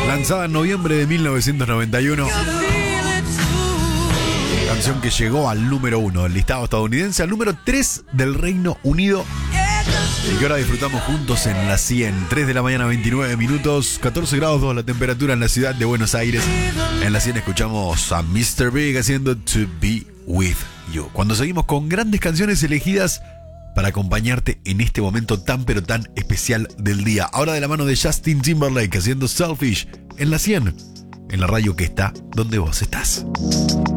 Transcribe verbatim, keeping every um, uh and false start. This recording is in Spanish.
Lanzada en noviembre de mil novecientos noventa y uno. Canción que llegó al número uno del listado estadounidense, al número tres del Reino Unido. Y que ahora disfrutamos juntos en la cien. tres de la mañana, veintinueve minutos, catorce grados dos la temperatura en la ciudad de Buenos Aires. En la cien escuchamos a mister Big haciendo To Be With You. Cuando seguimos con grandes canciones elegidas para acompañarte en este momento tan pero tan especial del día. Ahora de la mano de Justin Timberlake haciendo Selfish en la cien. En la radio que está donde vos estás.